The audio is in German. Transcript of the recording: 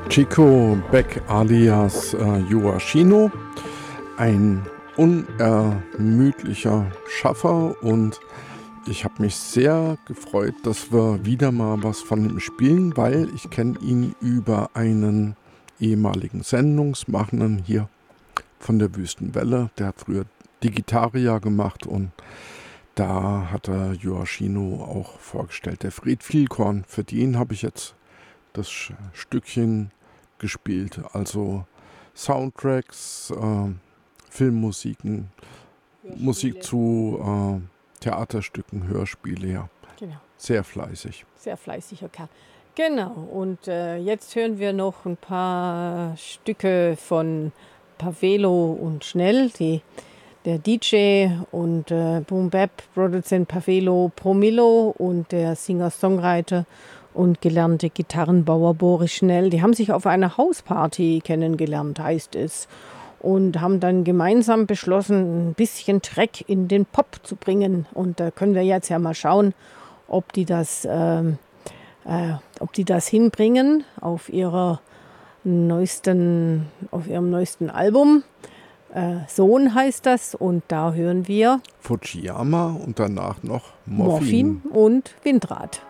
Chico Beck alias Yoshino, ein unermüdlicher Schaffer, und ich habe mich sehr gefreut, dass wir wieder mal was von ihm spielen, weil ich kenne ihn über einen ehemaligen Sendungsmachenden hier von der Wüstenwelle. Der hat früher Digitaria gemacht und da hat er Yoshino auch vorgestellt. Der Fred Vielkorn, für den habe ich jetzt das Stückchen gespielt, also Soundtracks, Filmmusiken, Musik zu Theaterstücken, Hörspiele, ja. Genau. Sehr fleißig. Sehr fleißiger Kerl. Genau, und jetzt hören wir noch ein paar Stücke von Pavelo und Schnell, der DJ und Boom-Bap-Produzent Pavelo Promillo und der Singer-Songwriter und gelernte Gitarrenbauer Boris Schnell. Die haben sich auf einer Hausparty kennengelernt, heißt es, und haben dann gemeinsam beschlossen, ein bisschen Dreck in den Pop zu bringen. Und da können wir jetzt ja mal schauen, ob die das hinbringen auf ihrem neuesten Album. Sohn heißt das, und da hören wir Fujiyama und danach noch Morphin und Windrad.